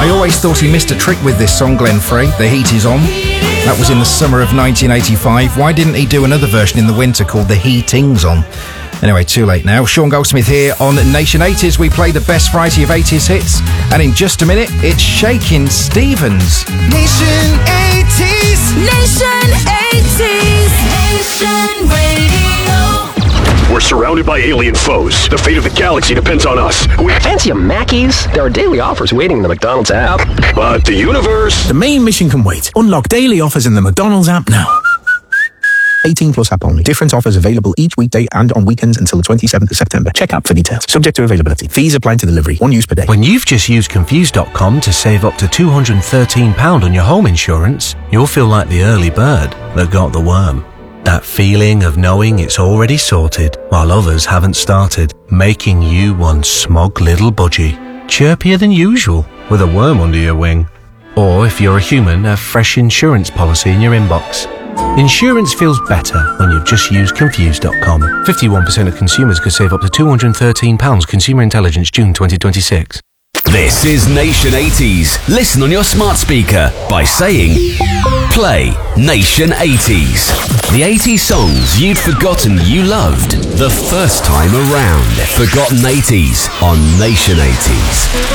I always thought he missed a trick with this song, Glenn Frey. The Heat Is On. That was in the summer of 1985. Why didn't he do another version in the winter called The Heating's On? Anyway, too late now. Sean Goldsmith here on Nation 80s. We play the best variety of 80s hits. And in just a minute, it's Shakin' Stevens. Nation 80s. Nation 80s. Nation Radio. We're surrounded by alien foes. The fate of the galaxy depends on us. Fancy a Mackey's? There are daily offers waiting in the McDonald's app. But the universe... The main mission can wait. Unlock daily offers in the McDonald's app now. 18 plus app only. Different offers available each weekday and on weekends until the 27th of September. Check app for details. Subject to availability. Fees apply to delivery. One use per day. When you've just used Confused.com to save up to £213 on your home insurance, you'll feel like the early bird that got the worm. That feeling of knowing it's already sorted while others haven't started, making you one smug little budgie, chirpier than usual with a worm under your wing. Or if you're a human, a fresh insurance policy in your inbox. Insurance feels better when you've just used Confused.com. 51% of consumers could save up to £213. Consumer Intelligence, June 2026. This is Nation 80s. Listen on your smart speaker by saying, play Nation 80s. The 80s songs you'd forgotten you loved the first time around. Forgotten 80s on Nation 80s.